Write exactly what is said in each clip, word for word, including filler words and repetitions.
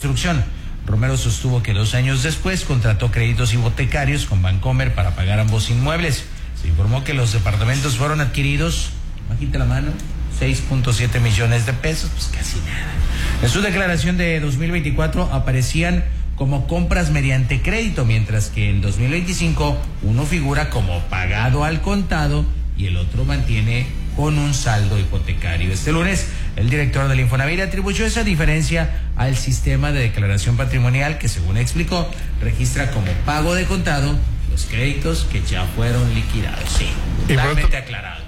construcción. Romero sostuvo que dos años después contrató créditos hipotecarios con Bancomer para pagar ambos inmuebles. Se informó que los departamentos fueron adquiridos, bajita la mano, seis punto siete millones de pesos, pues casi nada. En su declaración de dos mil veinticuatro aparecían como compras mediante crédito, mientras que en dos mil veinticinco uno figura como pagado al contado y el otro mantiene con un saldo hipotecario. Este lunes, el director del Infonavit atribuyó esa diferencia al sistema de declaración patrimonial que, según explicó, registra como pago de contado los créditos que ya fueron liquidados. Sí, totalmente aclarado.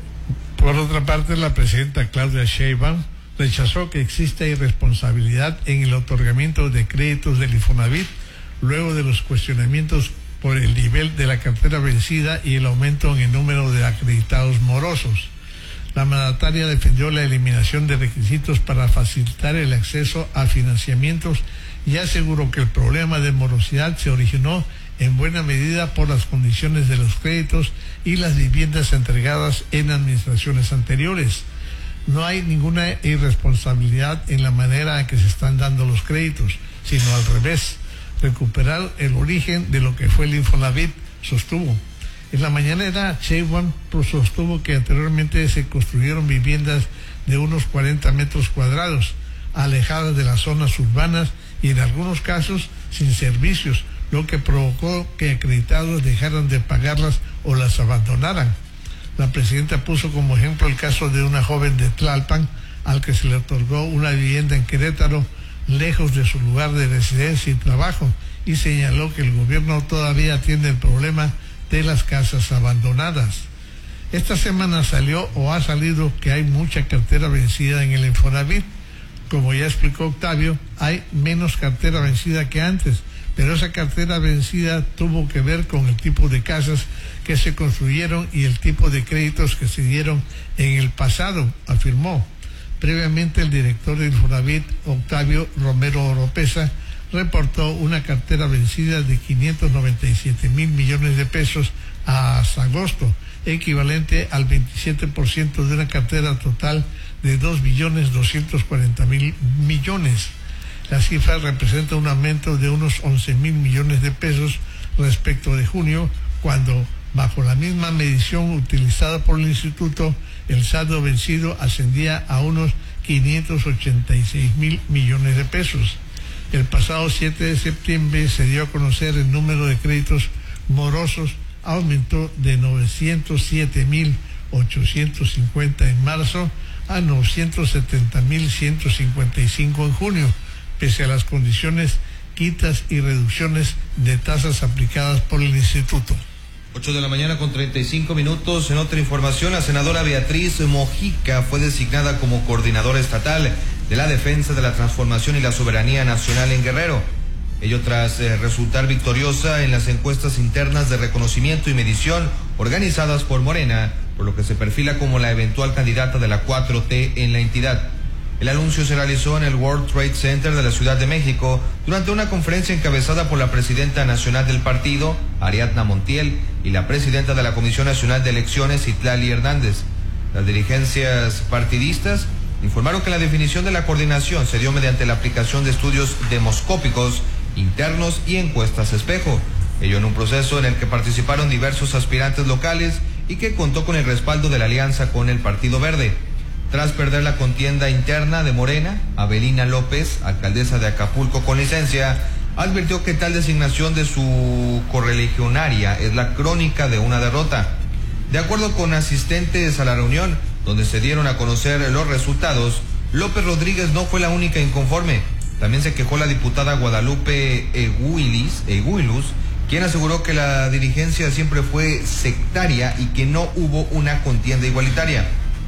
Por otra parte, la presidenta Claudia Sheinbaum rechazó que exista irresponsabilidad en el otorgamiento de créditos del Infonavit luego de los cuestionamientos por el nivel de la cartera vencida y el aumento en el número de acreditados morosos. La mandataria defendió la eliminación de requisitos para facilitar el acceso a financiamientos y aseguró que el problema de morosidad se originó en buena medida por las condiciones de los créditos y las viviendas entregadas en administraciones anteriores. No hay ninguna irresponsabilidad en la manera en que se están dando los créditos, sino al revés, recuperar el origen de lo que fue el Infonavit, sostuvo. En la mañanera, Sheinbaum sostuvo que anteriormente se construyeron viviendas de unos cuarenta metros cuadrados, alejadas de las zonas urbanas y en algunos casos sin servicios, lo que provocó que acreditados dejaran de pagarlas o las abandonaran. La presidenta puso como ejemplo el caso de una joven de Tlalpan al que se le otorgó una vivienda en Querétaro, lejos de su lugar de residencia y trabajo, y señaló que el gobierno todavía atiende el problema de las casas abandonadas. Esta semana salió o ha salido que hay mucha cartera vencida en el Infonavit. Como ya explicó Octavio, hay menos cartera vencida que antes, pero esa cartera vencida tuvo que ver con el tipo de casas que se construyeron y el tipo de créditos que se dieron en el pasado, afirmó. Previamente, el director del Infonavit, Octavio Romero Oropesa, reportó una cartera vencida de quinientos noventa y siete mil millones de pesos hasta agosto, equivalente al veintisiete por ciento de una cartera total de dos billones doscientos cuarenta mil millones. La cifra representa un aumento de unos once mil millones de pesos respecto de junio, cuando, bajo la misma medición utilizada por el instituto, el saldo vencido ascendía a unos quinientos ochenta y seis mil millones de pesos. El pasado siete de septiembre se dio a conocer el número de créditos morosos, aumentó de novecientos siete mil ochocientos cincuenta en marzo a novecientos setenta mil ciento cincuenta y cinco en junio, pese a las condiciones, quitas y reducciones de tasas aplicadas por el instituto. ocho de la mañana con treinta y cinco minutos. En otra información, la senadora Beatriz Mojica fue designada como coordinadora estatal de la defensa de la transformación y la soberanía nacional en Guerrero. Ello tras eh, resultar victoriosa en las encuestas internas de reconocimiento y medición organizadas por Morena, por lo que se perfila como la eventual candidata de la cuatro T en la entidad. El anuncio se realizó en el World Trade Center de la Ciudad de México durante una conferencia encabezada por la presidenta nacional del partido, Ariadna Montiel, y la presidenta de la Comisión Nacional de Elecciones, Itlali Hernández. Las dirigencias partidistas informaron que la definición de la coordinación se dio mediante la aplicación de estudios demoscópicos internos y encuestas espejo, ello en un proceso en el que participaron diversos aspirantes locales y que contó con el respaldo de la alianza con el Partido Verde. Tras perder la contienda interna de Morena, Avelina López, alcaldesa de Acapulco con licencia, advirtió que tal designación de su correligionaria es la crónica de una derrota. De acuerdo con asistentes a la reunión, donde se dieron a conocer los resultados, López Rodríguez no fue la única inconforme. También se quejó la diputada Guadalupe Eguilis, Eguilus, quien aseguró que la dirigencia siempre fue sectaria y que no hubo una contienda igualitaria.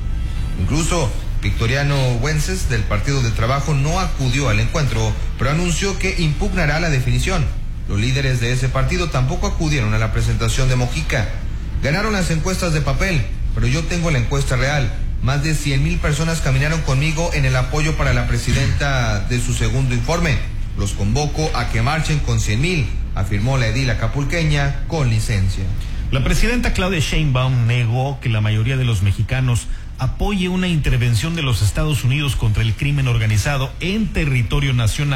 Incluso Victoriano Wences, del Partido del Trabajo, no acudió al encuentro, pero anunció que impugnará la definición. Los líderes de ese partido tampoco acudieron a la presentación de Mojica. Ganaron las encuestas de papel, pero yo tengo la encuesta real. Más de cien mil personas caminaron conmigo en el apoyo para la presidenta de su segundo informe. Los convoco a que marchen con cien mil, afirmó la edil acapulqueña con licencia. La presidenta Claudia Sheinbaum negó que la mayoría de los mexicanos apoye una intervención de los Estados Unidos contra el crimen organizado en territorio nacional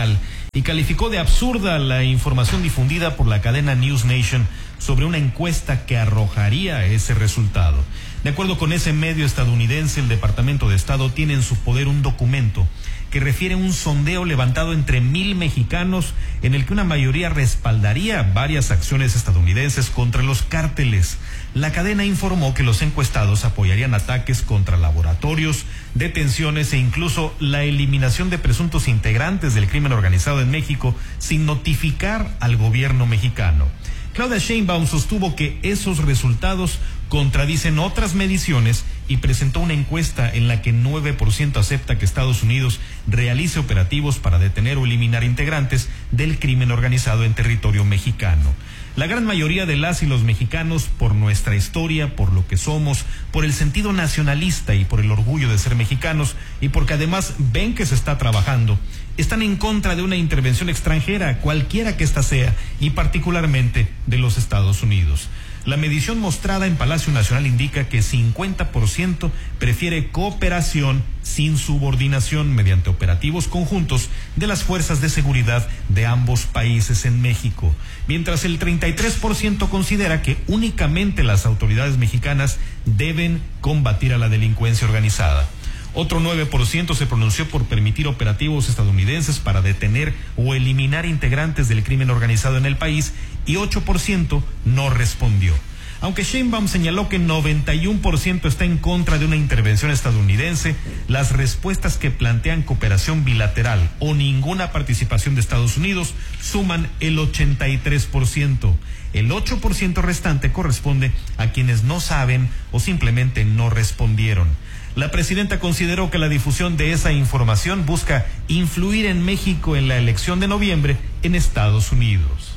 y calificó de absurda la información difundida por la cadena News Nation sobre una encuesta que arrojaría ese resultado. De acuerdo con ese medio estadounidense, el Departamento de Estado tiene en su poder un documento que refiere un sondeo levantado entre mil mexicanos en el que una mayoría respaldaría varias acciones estadounidenses contra los cárteles. La cadena informó que los encuestados apoyarían ataques contra laboratorios, detenciones e incluso la eliminación de presuntos integrantes del crimen organizado en México sin notificar al gobierno mexicano. Claudia Sheinbaum sostuvo que esos resultados contradicen otras mediciones y presentó una encuesta en la que nueve por ciento acepta que Estados Unidos realice operativos para detener o eliminar integrantes del crimen organizado en territorio mexicano. La gran mayoría de las y los mexicanos, por nuestra historia, por lo que somos, por el sentido nacionalista y por el orgullo de ser mexicanos, y porque además ven que se está trabajando, están en contra de una intervención extranjera, cualquiera que ésta sea, y particularmente de los Estados Unidos. La medición mostrada en Palacio Nacional indica que cincuenta por ciento prefiere cooperación sin subordinación mediante operativos conjuntos de las fuerzas de seguridad de ambos países en México, mientras el treinta y tres por ciento considera que únicamente las autoridades mexicanas deben combatir a la delincuencia organizada. Otro nueve por ciento se pronunció por permitir operativos estadounidenses para detener o eliminar integrantes del crimen organizado en el país y ocho por ciento no respondió. Aunque Sheinbaum señaló que noventa y uno por ciento está en contra de una intervención estadounidense, las respuestas que plantean cooperación bilateral o ninguna participación de Estados Unidos suman el ochenta y tres por ciento. El ocho por ciento restante corresponde a quienes no saben o simplemente no respondieron. La presidenta consideró que la difusión de esa información busca influir en México en la elección de noviembre en Estados Unidos.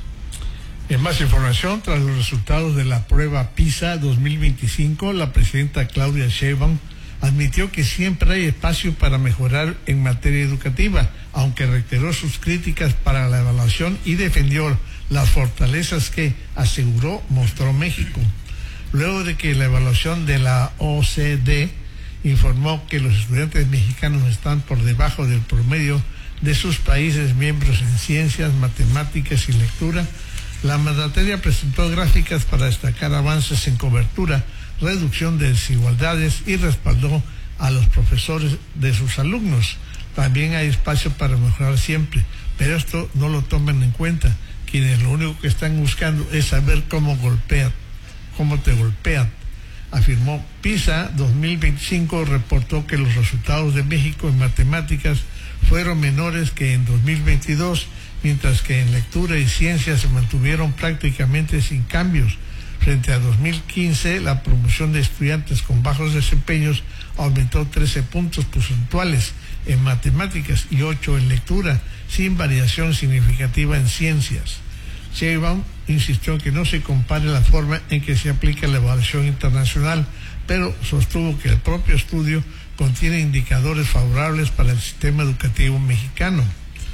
En más información, tras los resultados de la prueba PISA dos mil veinticinco, la presidenta Claudia Sheinbaum admitió que siempre hay espacio para mejorar en materia educativa, aunque reiteró sus críticas para la evaluación y defendió las fortalezas que, aseguró, mostró México. Luego de que la evaluación de la O C D informó que los estudiantes mexicanos están por debajo del promedio de sus países miembros en ciencias, matemáticas y lectura, la mandataria presentó gráficas para destacar avances en cobertura, reducción de desigualdades y respaldó a los profesores de sus alumnos. También hay espacio para mejorar siempre, pero esto no lo toman en cuenta. Quienes lo único que están buscando es saber cómo golpean, cómo te golpean, afirmó. PISA dos mil veinticinco reportó que los resultados de México en matemáticas fueron menores que en dos mil veintidós, mientras que en lectura y ciencia se mantuvieron prácticamente sin cambios. Frente a dos mil quince, la promoción de estudiantes con bajos desempeños aumentó trece puntos porcentuales en matemáticas y ocho en lectura, sin variación significativa en ciencias. Sheinbaum insistió en que no se compare la forma en que se aplica la evaluación internacional, pero sostuvo que el propio estudio contiene indicadores favorables para el sistema educativo mexicano.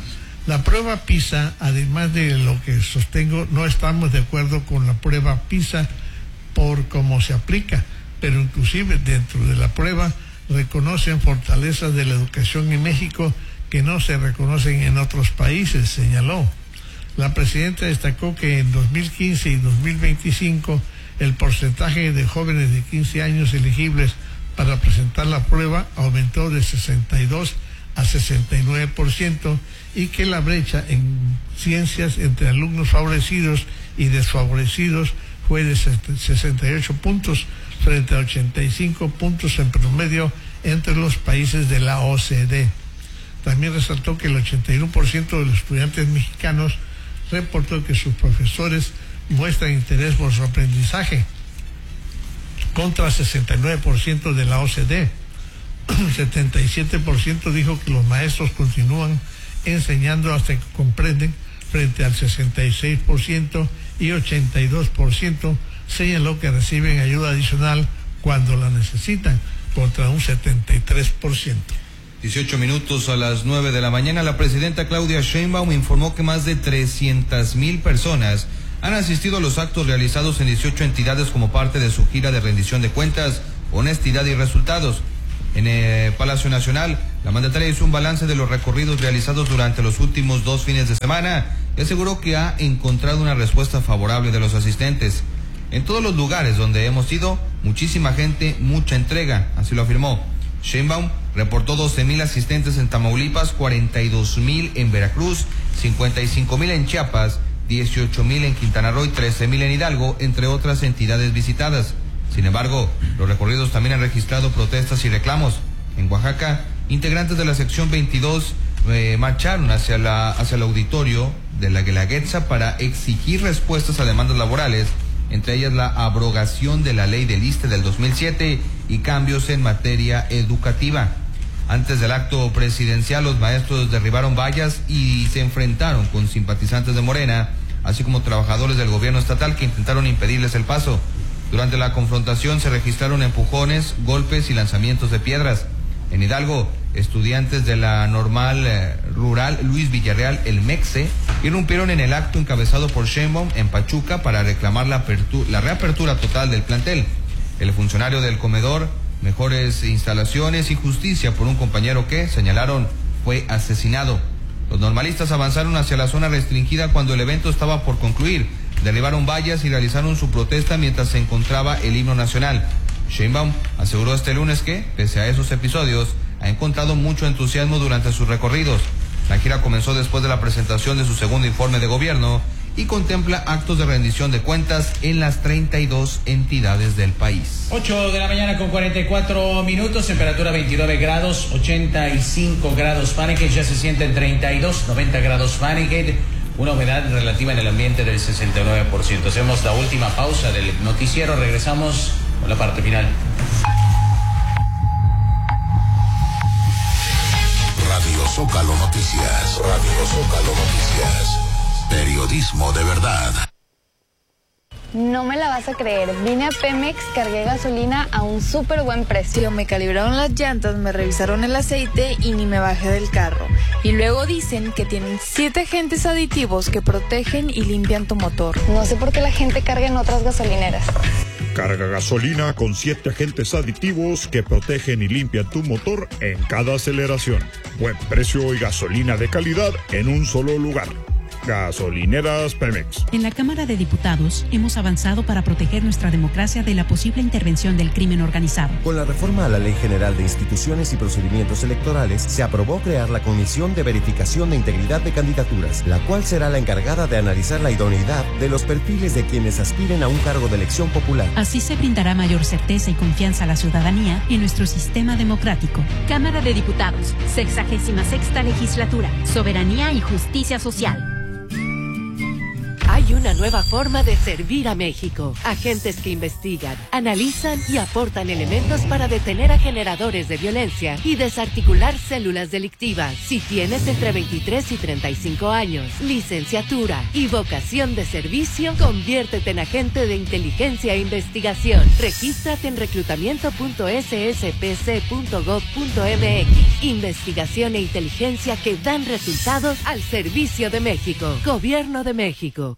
La prueba PISA, además de lo que sostengo, no estamos de acuerdo con la prueba PISA por cómo se aplica, pero inclusive dentro de la prueba reconocen fortalezas de la educación en México que no se reconocen en otros países, señaló. La presidenta destacó que en dos mil quince y dos mil veinticinco el porcentaje de jóvenes de quince años elegibles para presentar la prueba aumentó de sesenta y dos a sesenta y nueve por ciento y que la brecha en ciencias entre alumnos favorecidos y desfavorecidos fue de sesenta y ocho puntos frente a ochenta y cinco puntos en promedio entre los países de la O C D. También resaltó que el ochenta y uno por ciento de los estudiantes mexicanos reportó que sus profesores muestran interés por su aprendizaje, contra sesenta y nueve por ciento de la O C D. setenta y siete por ciento dijo que los maestros continúan enseñando hasta que comprenden, frente al sesenta y seis por ciento, y ochenta y dos por ciento señaló que reciben ayuda adicional cuando la necesitan, contra un setenta y tres por ciento. dieciocho minutos a las nueve de la mañana, la presidenta Claudia Sheinbaum informó que más de trescientas mil personas han asistido a los actos realizados en dieciocho entidades como parte de su gira de rendición de cuentas, honestidad y resultados. En el Palacio Nacional, La mandataria hizo un balance de los recorridos realizados durante los últimos dos fines de semana y aseguró que ha encontrado una respuesta favorable de los asistentes. En todos los lugares donde hemos ido, muchísima gente, mucha entrega, así lo afirmó. Sheinbaum reportó doce mil asistentes en Tamaulipas, cuarenta y dos mil en Veracruz, cincuenta y cinco mil en Chiapas, dieciocho mil en Quintana Roo y trece mil en Hidalgo, entre otras entidades visitadas. Sin embargo, los recorridos también han registrado protestas y reclamos. En Oaxaca, integrantes de la sección veintidós eh, marcharon hacia, la, hacia el auditorio de la Guelaguetza para exigir respuestas a demandas laborales, entre ellas la abrogación de la ley del I S S S T E del dos mil siete y cambios en materia educativa. Antes del acto presidencial, los maestros derribaron vallas y se enfrentaron con simpatizantes de Morena, así como trabajadores del gobierno estatal que intentaron impedirles el paso. Durante la confrontación se registraron empujones, golpes y lanzamientos de piedras. En Hidalgo, estudiantes de la normal eh, rural Luis Villarreal, el MEXE, irrumpieron en el acto encabezado por Sheinbaum en Pachuca para reclamar la, la reapertura total del plantel. El funcionario del comedor, mejores instalaciones y justicia por un compañero que, señalaron, fue asesinado. Los normalistas avanzaron hacia la zona restringida cuando el evento estaba por concluir. Derribaron vallas y realizaron su protesta mientras se encontraba el himno nacional. Sheinbaum aseguró este lunes que, pese a esos episodios, ha encontrado mucho entusiasmo durante sus recorridos. La gira comenzó después de la presentación de su segundo informe de gobierno y contempla actos de rendición de cuentas en las treinta y dos entidades del país. ocho de la mañana con cuarenta y cuatro minutos, temperatura veintinueve grados, ochenta y cinco grados Fahrenheit, ya se siente en treinta y dos, noventa grados Fahrenheit, una humedad relativa en el ambiente del sesenta y nueve por ciento. Hacemos la última pausa del noticiero, regresamos con la parte final. Radio Zócalo Noticias, Radio Zócalo Noticias, periodismo de verdad. No me la vas a creer, vine a Pemex, cargué gasolina a un súper buen precio. Me calibraron las llantas, me revisaron el aceite y ni me bajé del carro. Y luego dicen que tienen siete agentes aditivos que protegen y limpian tu motor. No sé por qué la gente carga en otras gasolineras. Carga gasolina con siete agentes aditivos que protegen y limpian tu motor en cada aceleración. Buen precio y gasolina de calidad en un solo lugar. Gasolineras Pemex. En la Cámara de Diputados hemos avanzado para proteger nuestra democracia de la posible intervención del crimen organizado. Con la reforma a la Ley General de Instituciones y Procedimientos Electorales, se aprobó crear la Comisión de Verificación de Integridad de Candidaturas, la cual será la encargada de analizar la idoneidad de los perfiles de quienes aspiren a un cargo de elección popular. Así se brindará mayor certeza y confianza a la ciudadanía en nuestro sistema democrático. Cámara de Diputados, sexagésima sexta legislatura, soberanía y justicia social. Hay una nueva forma de servir a México. Agentes que investigan, analizan y aportan elementos para detener a generadores de violencia y desarticular células delictivas. Si tienes entre veintitrés y treinta y cinco años, licenciatura y vocación de servicio, conviértete en agente de inteligencia e investigación. Regístrate en reclutamiento punto s s p c punto gov punto m x. Investigación e inteligencia que dan resultados al servicio de México. Gobierno de México.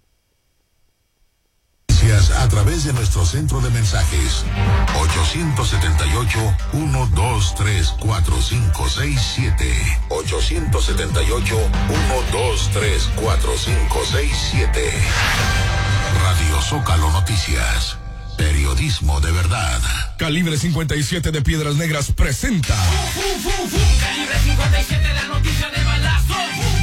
A través de nuestro centro de mensajes ocho siete ocho, uno dos tres, cuatro cinco seis siete ocho siete ocho, uno dos tres, cuatro cinco seis siete. Radio Zócalo Noticias, periodismo de verdad. Calibre cincuenta y siete de Piedras Negras presenta Calibre cincuenta y siete, la noticia de balazo.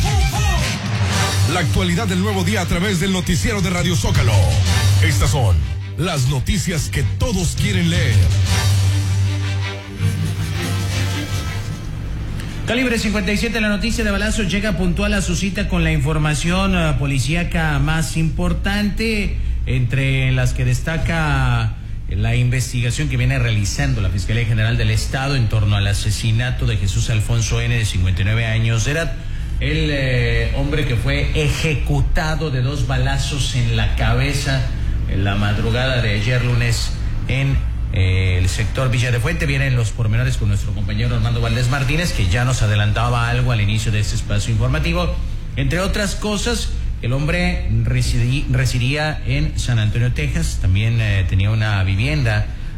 la actualidad del nuevo día a través del noticiero de Radio Zócalo. Estas son las noticias que todos quieren leer. Calibre cincuenta y siete, la noticia de balazo llega puntual a su cita con la información uh, policíaca más importante, entre las que destaca la investigación que viene realizando la Fiscalía General del Estado en torno al asesinato de Jesús Alfonso N., de cincuenta y nueve años de edad. El eh, hombre que fue ejecutado de dos balazos en la cabeza en la madrugada de ayer lunes en eh, el sector Villa de Fuente. Vienen los pormenores con nuestro compañero Armando Valdés Martínez, que ya nos adelantaba algo al inicio de este espacio informativo. Entre otras cosas, el hombre residí, residía en San Antonio, Texas. También eh, tenía una vivienda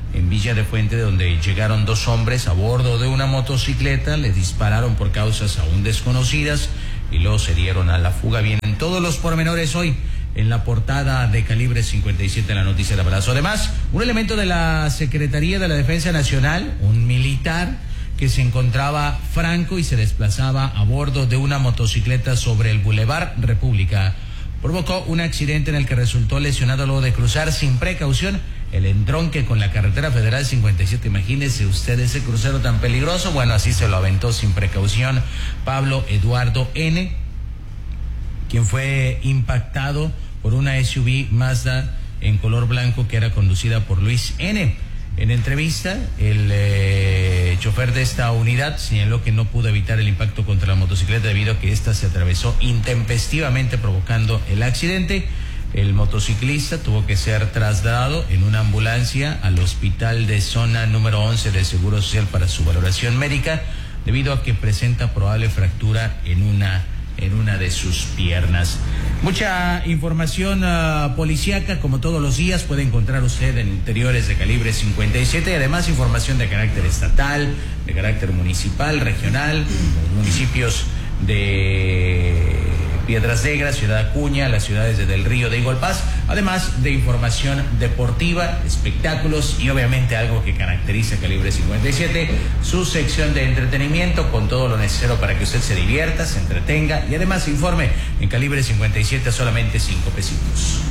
en Villa de Fuente, donde llegaron dos hombres a bordo de una motocicleta, le dispararon por causas aún desconocidas y luego se dieron a la fuga. Vienen todos los pormenores hoy en la portada de Calibre cincuenta y siete en la noticia de Abrazo. Además, un elemento de la Secretaría de la Defensa Nacional, un militar que se encontraba franco y se desplazaba a bordo de una motocicleta sobre el Boulevard República, provocó un accidente en el que resultó lesionado luego de cruzar sin precaución el entronque con la carretera federal cincuenta y siete. Imagínese usted ese crucero tan peligroso. Bueno, así se lo aventó sin precaución Pablo Eduardo N., quien fue impactado por una S U V Mazda en color blanco que era conducida por Luis N. En entrevista, el eh, chofer de esta unidad señaló que no pudo evitar el impacto contra la motocicleta debido a que ésta se atravesó intempestivamente, provocando el accidente. El motociclista tuvo que ser trasladado en una ambulancia al hospital de zona número once del Seguro Social para su valoración médica, debido a que presenta probable fractura en una en una de sus piernas. Mucha información uh, policíaca, como todos los días, puede encontrar usted en interiores de Calibre cincuenta y siete, y además información de carácter estatal, de carácter municipal, regional, municipios de Piedras Negras, Ciudad Acuña, las ciudades de Del Río, de Igualpaz, además de información deportiva, espectáculos y obviamente algo que caracteriza Calibre cincuenta y siete, su sección de entretenimiento con todo lo necesario para que usted se divierta, se entretenga y además se informe en Calibre cincuenta y siete a solamente cinco pesitos.